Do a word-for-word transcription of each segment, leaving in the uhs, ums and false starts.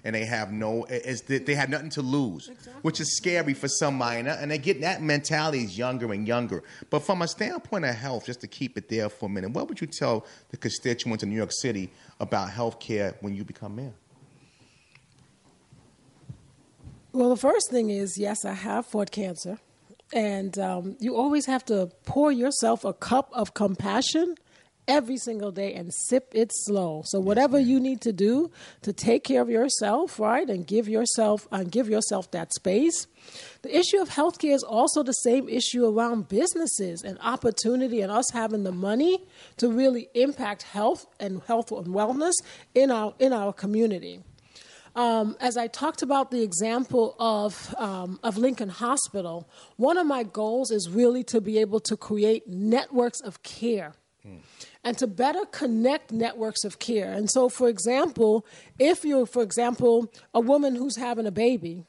and they have no, it's, they have nothing to lose, exactly. which is scary for somebody. And they get that mentality is younger and younger. But from a standpoint of health, just to keep it there for a minute, what would you tell the constituents in New York City about health care when you become mayor? Well, the first thing is, yes, I have fought cancer. And um, you always have to pour yourself a cup of compassion every single day and sip it slow. So whatever you need to do to take care of yourself, right, and give yourself and uh, give yourself that space. The issue of healthcare is also the same issue around businesses and opportunity and us having the money to really impact health and health and wellness in our in our community. Um, as I talked about the example of um, of Lincoln Hospital, one of my goals is really to be able to create networks of care mm. and to better connect networks of care. And so, for example, if you're, for example, a woman who's having a baby,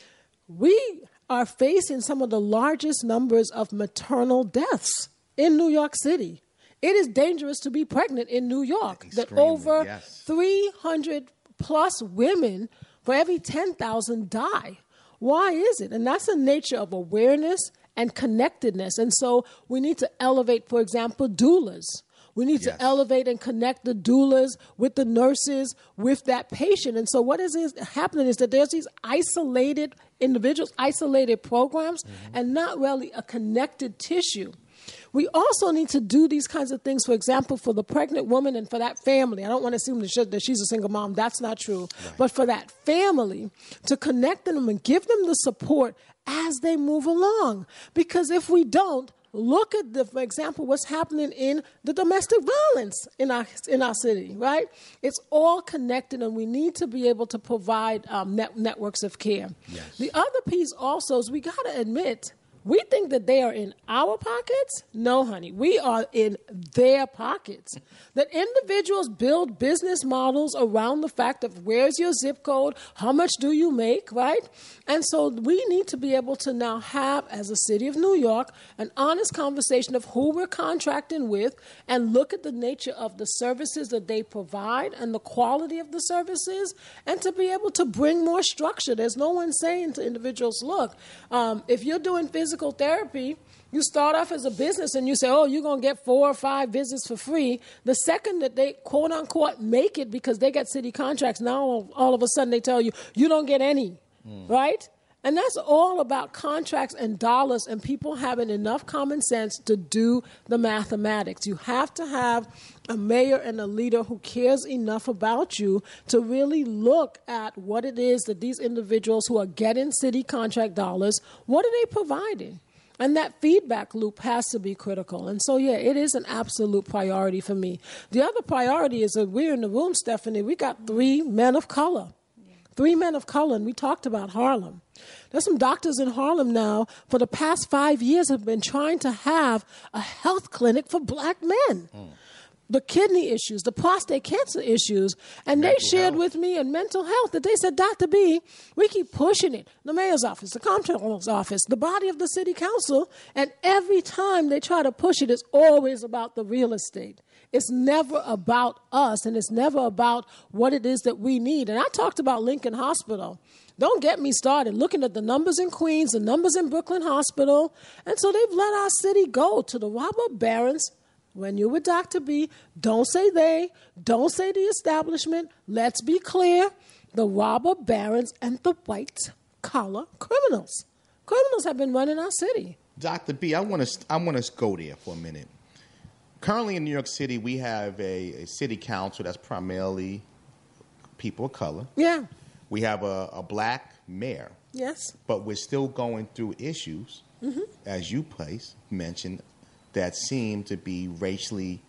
we are facing some of the largest numbers of maternal deaths in New York City. It is dangerous to be pregnant in New York. Extremely, that over yes. three hundred plus women for every ten thousand die. Why is it? And that's the nature of awareness and connectedness. And so we need to elevate, for example, doulas. We need yes. to elevate and connect the doulas with the nurses, with that patient. And so what is, is happening is that there's these isolated individuals, isolated programs, mm-hmm. and not really a connected tissue. We also need to do these kinds of things, for example, for the pregnant woman and for that family. I don't want to assume that she's a single mom. That's not true. Right. But for that family, to connect them and give them the support as they move along. Because if we don't, look at, the, for example, what's happening in the domestic violence in our in our city, right? It's all connected, and we need to be able to provide um, net, networks of care. Yes. The other piece also is we got to admit, we think that they are in our pockets. No, honey, we are in their pockets. That individuals build business models around the fact of where's your zip code, how much do you make, right? And so we need to be able to now have, as a city of New York, an honest conversation of who we're contracting with and look at the nature of the services that they provide and the quality of the services, and to be able to bring more structure. There's no one saying to individuals, look, um, if you're doing physical therapy, you start off as a business and you say, oh, you're going to get four or five visits for free. The second that they, quote unquote, make it because they get city contracts, now all, all of a sudden they tell you, you don't get any, mm. right? And that's all about contracts and dollars and people having enough common sense to do the mathematics. You have to have a mayor and a leader who cares enough about you to really look at what it is that these individuals who are getting city contract dollars, what are they providing? And that feedback loop has to be critical. And so, yeah, it is an absolute priority for me. The other priority is that we're in the room, Stephanie, we got three men of color. Three men of color, and we talked about Harlem. There's some doctors in Harlem now for the past five years have been trying to have a health clinic for black men. Mm. The kidney issues, the prostate cancer issues, and mental they shared health. with me in mental health that they said, Doctor B, we keep pushing it. The mayor's office, the comptroller's office, the body of the city council, and every time they try to push it, it's always about the real estate. It's never about us, and it's never about what it is that we need. And I talked about Lincoln Hospital. Don't get me started looking at the numbers in Queens, the numbers in Brooklyn Hospital. And so they've let our city go to the robber barons. When you're with Doctor B, don't say they, don't say the establishment. Let's be clear, the robber barons and the white-collar criminals. Criminals have been running our city. Doctor B, I want to I want to go there for a minute. Currently in New York City, we have a, a city council that's primarily people of color. Yeah. We have a, a black mayor. Yes. But we're still going through issues, mm-hmm. as you place, mentioned, that seem to be racially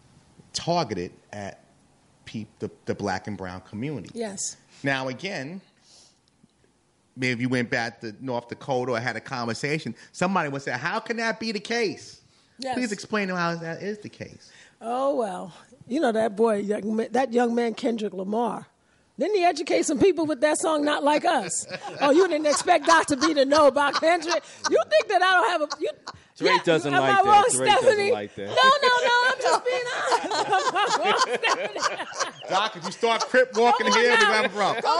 targeted at pe- the, the black and brown community. Yes. Now, again, maybe if you went back to North Dakota or had a conversation, somebody would say, how can that be the case? Yes. Please explain how that is the case. Oh, well, you know that boy, that young man, Kendrick Lamar. Didn't he educate some people with that song, Not Like Us? Oh, you didn't expect Doctor B to know about Kendrick? You think that I don't have a... You, Drake yeah, doesn't am like I that. wrong, Drake Stephanie? doesn't like that. No, no, no, I'm just being honest. Am I wrong, Stephanie? Doc, if you start crip walking Come on here, now. we're going to have a problem.